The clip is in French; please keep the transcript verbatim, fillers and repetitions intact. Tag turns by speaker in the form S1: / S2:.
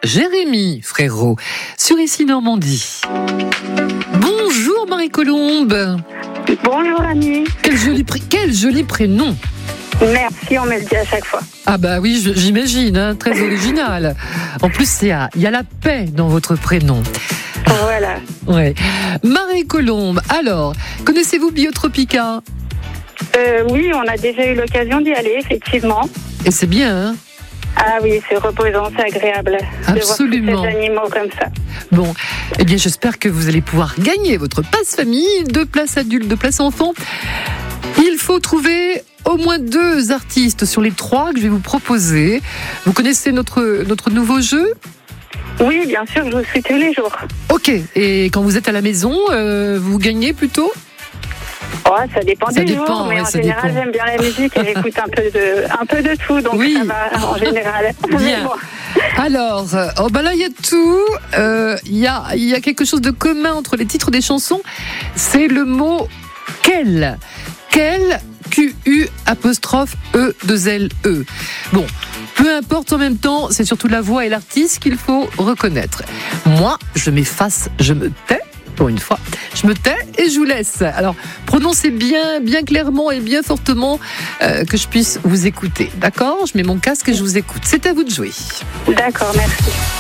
S1: Jérémy Frérot sur Ici Normandie. Bonjour Marie-Colombe.
S2: Bonjour Annie.
S1: Quel joli, pré- quel joli prénom.
S2: Merci, on me le dit à chaque fois.
S1: Ah bah oui, je- j'imagine, hein, très original. En plus, il y a, il y a la paix dans votre prénom.
S2: Voilà.
S1: Ouais. Marie-Colombe, alors, connaissez-vous Biotropica ?
S2: Euh, oui, on a déjà eu l'occasion d'y aller, effectivement.
S1: Et c'est bien, hein ?
S2: Ah oui, c'est reposant, c'est agréable.
S1: Absolument.
S2: De voir tous ces animaux comme ça.
S1: Bon, eh bien j'espère que vous allez pouvoir gagner votre passe famille, deux places adultes, deux places enfants. Il faut trouver au moins deux artistes sur les trois que je vais vous proposer. Vous connaissez notre, notre nouveau jeu ?
S2: Oui, bien sûr, je vous suis tous les jours.
S1: Ok, et quand vous êtes à la maison, euh, vous gagnez plutôt ?
S2: Oh, ça dépend
S1: Ça
S2: des
S1: dépend,
S2: jours, mais
S1: ouais,
S2: en
S1: ça
S2: général,
S1: dépend.
S2: j'aime bien la musique et j'écoute un peu de, un peu de tout, donc
S1: Oui.
S2: ça va en général.
S1: Bien.
S2: Mais bon.
S1: Alors, euh, oh bah là il y a tout. Euh, Il y, a, il y a quelque chose de commun entre les titres des chansons. C'est le mot quel. Quel, Q U apostrophe E deux L E. Bon, peu importe en même temps, c'est surtout la voix et l'artiste qu'il faut reconnaître. Moi, je m'efface, je me tais. Pour une fois, je me tais et je vous laisse. Alors, prononcez bien, bien clairement et bien fortement euh, que je puisse vous écouter. D'accord ? Je mets mon casque et je vous écoute. C'est à vous de jouer.
S2: D'accord, merci.